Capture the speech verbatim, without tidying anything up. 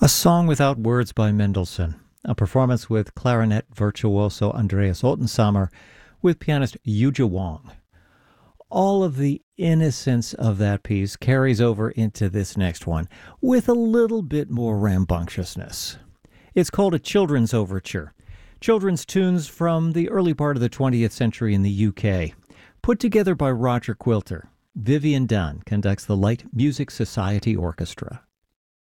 A Song Without Words by Mendelssohn, a performance with clarinet virtuoso Andreas Ottensamer with pianist Yuja Wang. All of the innocence of that piece carries over into this next one with a little bit more rambunctiousness. It's called a children's overture. Children's tunes from the early part of the twentieth century in the U K, put together by Roger Quilter. Vivian Dunn conducts the Light Music Society Orchestra.